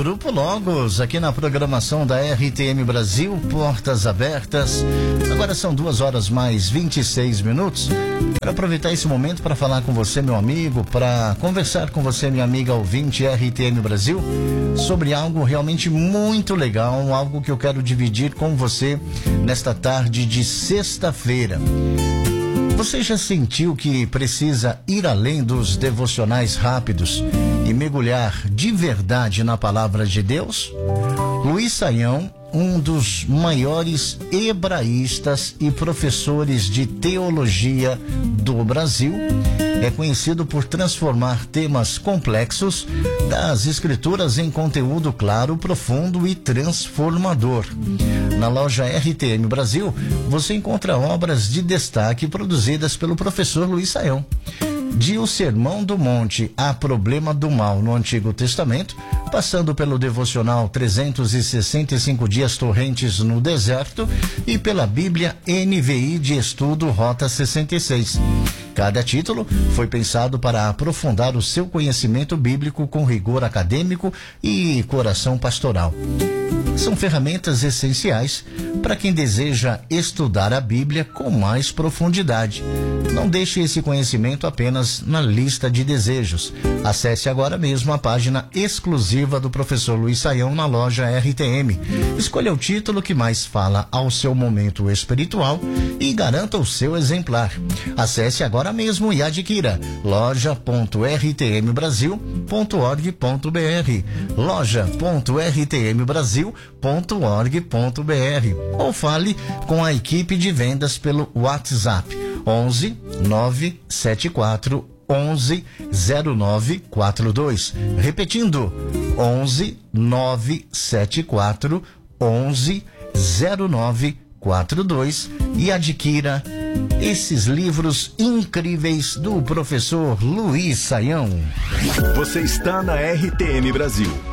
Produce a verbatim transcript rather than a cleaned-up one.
Grupo Logos, aqui na programação da R T M Brasil, portas abertas. Agora são duas horas mais vinte e seis minutos. Quero aproveitar esse momento para falar com você, meu amigo, para conversar com você, minha amiga ouvinte R T M Brasil, sobre algo realmente muito legal, algo que eu quero dividir com você nesta tarde de sexta-feira. Você já sentiu que precisa ir além dos devocionais rápidos e mergulhar de verdade na palavra de Deus? Luiz Saião, um dos maiores hebraístas e professores de teologia do Brasil, é conhecido por transformar temas complexos das escrituras em conteúdo claro, profundo e transformador. Na loja R T M Brasil, você encontra obras de destaque produzidas pelo professor Luiz Saião. De O Sermão do Monte a Problema do Mal no Antigo Testamento, passando pelo devocional trezentos e sessenta e cinco dias torrentes no deserto e pela Bíblia N V I de estudo Rota sessenta e seis. Cada título foi pensado para aprofundar o seu conhecimento bíblico com rigor acadêmico e coração pastoral. São ferramentas essenciais para quem deseja estudar a Bíblia com mais profundidade. Não deixe esse conhecimento apenas na lista de desejos. Acesse agora mesmo a página exclusiva do professor Luiz Saião na loja R T M. Escolha o título que mais fala ao seu momento espiritual e garanta o seu exemplar. Acesse agora mesmo e adquira loja ponto r t m brasil ponto org ponto b r, loja ponto r t m brasil ponto org ponto b r, ou fale com a equipe de vendas pelo WhatsApp onze nove sete quatro onze zero nove quatro dois. Repetindo, onze nove sete quatro onze zero nove quatro dois e adquira esses livros incríveis do professor Luiz Saião. Você está na R T M Brasil,